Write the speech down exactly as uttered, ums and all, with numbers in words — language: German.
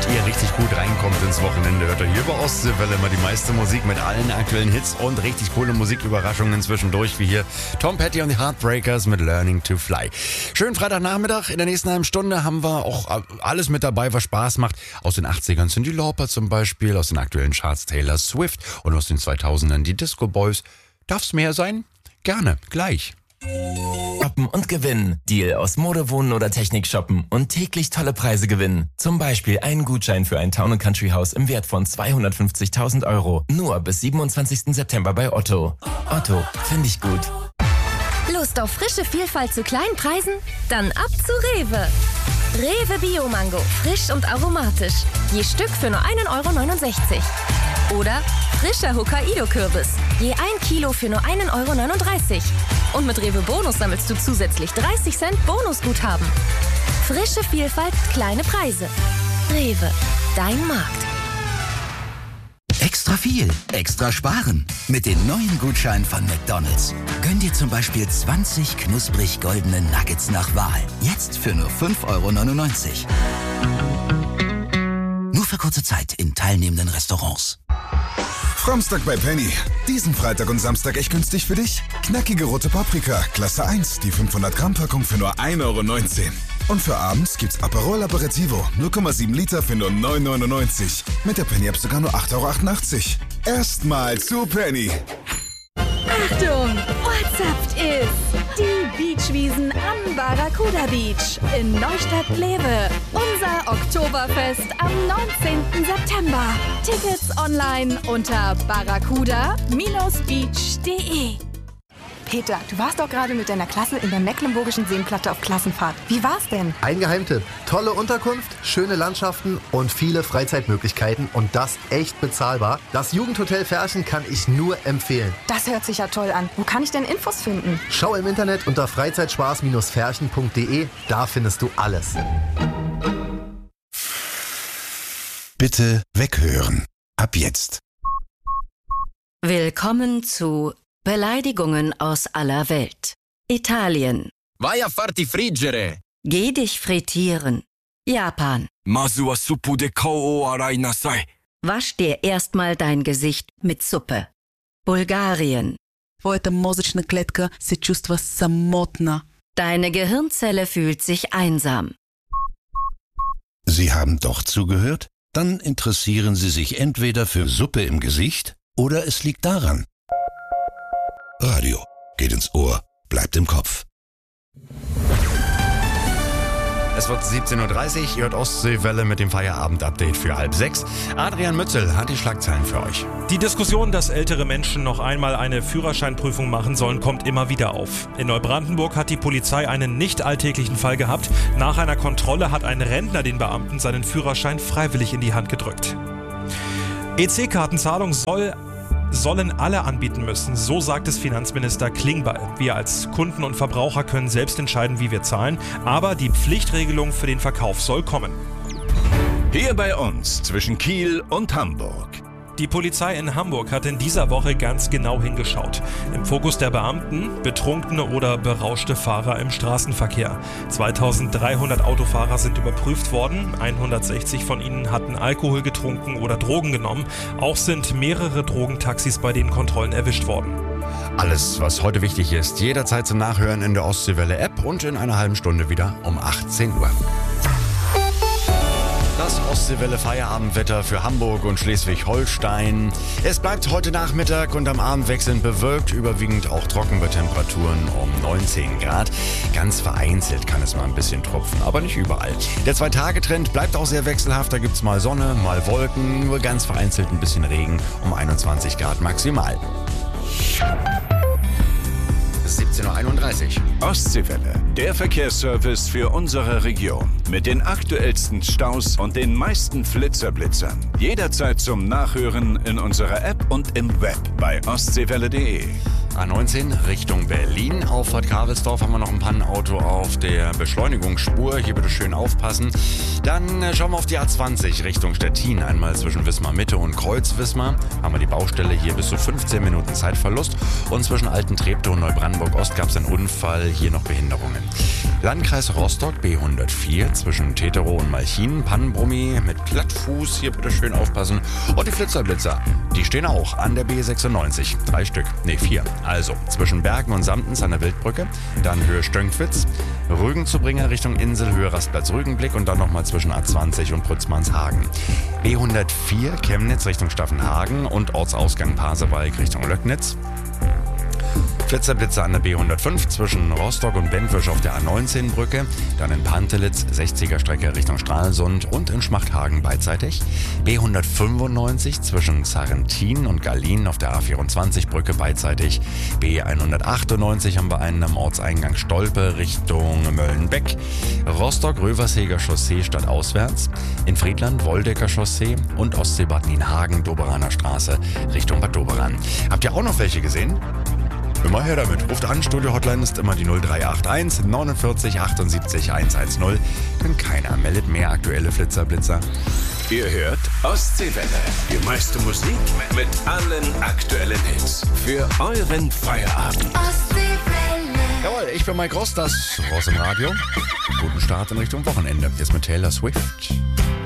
ihr richtig gut reinkommt ins Wochenende, hört ihr hier bei Ostseewelle immer die meiste Musik mit allen aktuellen Hits und richtig coole Musiküberraschungen zwischendurch, wie hier Tom Petty und die Heartbreakers mit Learning to Fly. Schönen Freitagnachmittag, in der nächsten halben Stunde haben wir auch alles mit dabei, was Spaß macht. Aus den achtzigern Cyndi Lauper zum Beispiel, aus den aktuellen Charts Taylor Swift und aus den zweitausendern die Disco Boys. Darf's mehr sein? Gerne, gleich. Shoppen und gewinnen. Deal aus Mode, Wohnen oder Technik shoppen und täglich tolle Preise gewinnen. Zum Beispiel einen Gutschein für ein Town and Country Haus im Wert von zweihundertfünfzigtausend Euro. Nur bis siebenundzwanzigsten September bei Otto. Otto, finde ich gut. Lust auf frische Vielfalt zu kleinen Preisen? Dann ab zu Rewe. Rewe Bio-Mango, frisch und aromatisch. Je Stück für nur ein Euro neunundsechzig. Oder frischer Hokkaido-Kürbis. Je ein Kilo für nur ein Euro neununddreißig. Und mit Rewe Bonus sammelst du zusätzlich dreißig Cent Bonusguthaben. Frische Vielfalt, kleine Preise. Rewe, dein Markt. Extra viel, extra sparen. Mit den neuen Gutscheinen von McDonald's. Gönn dir zum Beispiel zwanzig knusprig goldene Nuggets nach Wahl. Jetzt für nur fünf Euro neunundneunzig. Nur für kurze Zeit in teilnehmenden Restaurants. Samstag bei Penny. Diesen Freitag und Samstag echt günstig für dich. Knackige rote Paprika, Klasse eins, die fünfhundert Gramm Packung für nur ein Euro neunzehn. Und für abends gibt's Aperol Aperitivo, null Komma sieben Liter für nur neun Euro neunundneunzig. Mit der Penny-App sogar nur acht Euro achtundachtzig. Erstmal zu Penny. Achtung, WhatsApp ist die Beachwiesen am Barracuda Beach in Neustadt-Glewe. Unser Oktoberfest am neunzehnten September. Tickets online unter barracuda Bindestrich beach punkt de. Peter, du warst doch gerade mit deiner Klasse in der Mecklenburgischen Seenplatte auf Klassenfahrt. Wie war's denn? Ein Geheimtipp. Tolle Unterkunft, schöne Landschaften und viele Freizeitmöglichkeiten und das echt bezahlbar. Das Jugendhotel Ferchen kann ich nur empfehlen. Das hört sich ja toll an. Wo kann ich denn Infos finden? Schau im Internet unter freizeitspaß Bindestrich ferchen punkt de. Da findest du alles. Bitte weghören. Ab jetzt. Willkommen zu Beleidigungen aus aller Welt. Italien. Vai a farti friggere. Geh dich frittieren. Japan. Masu wa suppu de kao o arai nasai. Wasch dir erstmal dein Gesicht mit Suppe. Bulgarien. Твоята мозъчна клетка се чувства самотна. Deine Gehirnzelle fühlt sich einsam. Sie haben doch zugehört? Dann interessieren Sie sich entweder für Suppe im Gesicht oder es liegt daran. Radio geht ins Ohr, bleibt im Kopf. Es wird siebzehn Uhr dreißig, ihr hört Ostseewelle mit dem Feierabend-Update für halb sechs. Adrian Mützel hat die Schlagzeilen für euch. Die Diskussion, dass ältere Menschen noch einmal eine Führerscheinprüfung machen sollen, kommt immer wieder auf. In Neubrandenburg hat die Polizei einen nicht alltäglichen Fall gehabt. Nach einer Kontrolle hat ein Rentner den Beamten seinen Führerschein freiwillig in die Hand gedrückt. E C-Kartenzahlung soll sollen alle anbieten müssen, so sagt es Finanzminister Klingbeil. Wir als Kunden und Verbraucher können selbst entscheiden, wie wir zahlen, aber die Pflichtregelung für den Verkauf soll kommen. Hier bei uns zwischen Kiel und Hamburg. Die Polizei in Hamburg hat in dieser Woche ganz genau hingeschaut. Im Fokus der Beamten betrunkene oder berauschte Fahrer im Straßenverkehr. zweitausenddreihundert Autofahrer sind überprüft worden. hundertsechzig von ihnen hatten Alkohol getrunken oder Drogen genommen. Auch sind mehrere Drogentaxis bei den Kontrollen erwischt worden. Alles, was heute wichtig ist, jederzeit zum Nachhören in der Ostseewelle-App und in einer halben Stunde wieder um achtzehn Uhr. Das Ostseewelle-Feierabendwetter für Hamburg und Schleswig-Holstein. Es bleibt heute Nachmittag und am Abend wechselnd bewölkt, überwiegend auch trocken bei Temperaturen um neunzehn Grad. Ganz vereinzelt kann es mal ein bisschen tropfen, aber nicht überall. Der Zwei-Tage-Trend bleibt auch sehr wechselhaft, da gibt es mal Sonne, mal Wolken, nur ganz vereinzelt ein bisschen Regen um einundzwanzig Grad maximal. siebzehn Uhr einunddreißig. Ostseewelle, der Verkehrsservice für unsere Region. Mit den aktuellsten Staus und den meisten Flitzerblitzern. Jederzeit zum Nachhören in unserer App und im Web bei ostseewelle punkt de. A neunzehn Richtung Berlin. Auffahrt Gravelsdorf haben wir noch ein Pannenauto auf der Beschleunigungsspur. Hier bitte schön aufpassen. Dann äh, schauen wir auf die A zwanzig Richtung Stettin. Einmal zwischen Wismar Mitte und Kreuz-Wismar haben wir die Baustelle hier bis zu fünfzehn Minuten Zeitverlust. Und zwischen Alten-Treptow und Neubrandenburg-Ost gab es einen Unfall. Hier noch Behinderungen. Landkreis Rostock B hundertvier zwischen Teterow und Malchin. Pannenbrummi mit Plattfuß. Hier bitte schön aufpassen. Und die Flitzerblitzer, die stehen auch an der B sechsundneunzig. Drei Stück. Ne, vier. Also zwischen Bergen und Samtens an der Wildbrücke. Dann Höhe Stönkwitz. Rügenzubringer Richtung Insel, Höhe Rastplatz Rügenblick. Und dann nochmal zwischen A zwanzig und Prützmannshagen. B hundertvier Chemnitz Richtung Staffenhagen und Ortsausgang Pasewalk Richtung Löcknitz. Flitzerblitzer an der B hundertfünf zwischen Rostock und Bentwisch auf der A neunzehn Brücke, dann in Pantelitz sechziger Strecke Richtung Stralsund und in Schmachthagen beidseitig. B hundertfünfundneunzig zwischen Sarrentin und Gallien auf der A vierundzwanzig Brücke beidseitig. B hundertachtundneunzig haben wir einen am Ortseingang Stolpe Richtung Möllenbeck. Rostock-Röversheger Chaussee stadtauswärts. In Friedland Woldecker Chaussee und Ostseebad Nienhagen Doberaner Straße Richtung Bad Doberan. Habt ihr auch noch welche gesehen? Immer her damit. Ruft an, Studio-Hotline ist immer die null drei acht eins neunundvierzig achtundsiebzig hundertzehn. Denn keiner meldet mehr aktuelle Flitzerblitzer. Ihr hört Ostseewelle. Die meiste Musik mit allen aktuellen Hits. Für euren Feierabend. Ostseewelle. Jawohl, ich bin Mike Ross, das Ross im Radio. Guten Start in Richtung Wochenende. Jetzt mit Taylor Swift.